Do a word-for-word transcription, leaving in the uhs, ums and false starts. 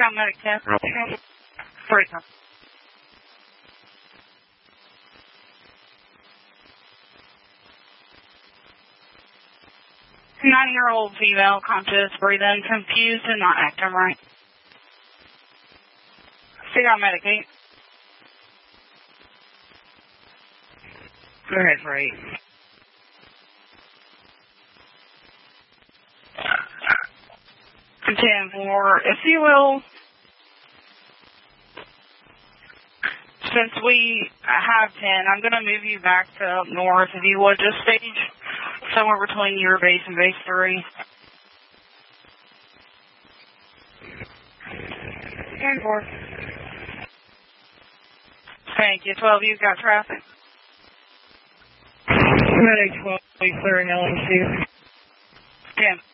Figure out medic ten. Three. Nine-year-old female, conscious, breathing, confused, and not acting right. Figure out medic eight. Go ahead for eight. ten for, if you will, since we have ten, I'm going to move you back to up north. If you would, just stage somewhere between your base and base three. ten four. Thank you. twelve, you've got traffic. Medic twelve, clearing L M C. ten.